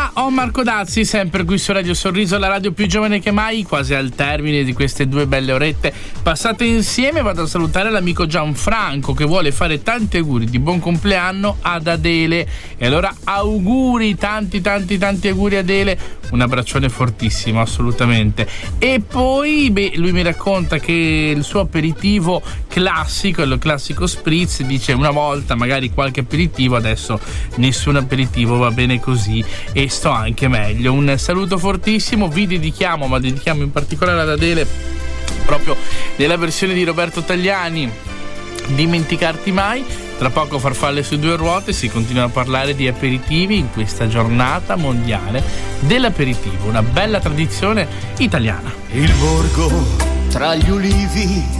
Ciao Marco Dazzi, sempre qui su Radio Sorriso, la radio più giovane che mai, quasi al termine di queste 2 belle orette passate insieme. Vado a salutare l'amico Gianfranco che vuole fare tanti auguri di buon compleanno ad Adele. E allora auguri, tanti auguri Adele, un abbraccione fortissimo, assolutamente. E poi lui mi racconta che il suo aperitivo classico, il classico spritz, dice una volta magari qualche aperitivo, adesso nessun aperitivo, va bene così e sto anche meglio. Un saluto fortissimo, vi dedichiamo, ma dedichiamo in particolare ad Adele, proprio nella versione di Roberto Tagliani, Dimenticarti mai. Tra poco farfalle su 2 ruote, si continua a parlare di aperitivi in questa giornata mondiale dell'aperitivo, una bella tradizione italiana. Il borgo tra gli ulivi